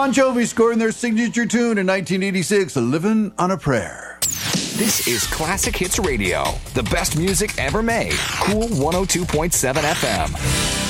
Bon Jovi scoring their signature tune in 1986, Livin' on a Prayer. This is Classic Hits Radio, the best music ever made. Cool 102.7 FM.